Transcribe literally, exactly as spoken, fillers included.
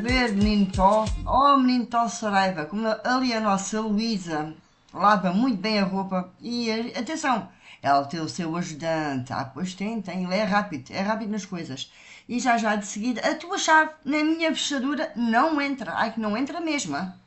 Ver, menino Tó. Oh, menino Tó Saraiva, como ali a nossa Luísa lava muito bem a roupa. E eh, atenção, ela tem o seu ajudante. Ah, pois tem, tem. Ele é rápido, é rápido nas coisas. E já já de seguida, a tua chave na minha fechadura não entra. Ai, que não entra mesmo. Ah.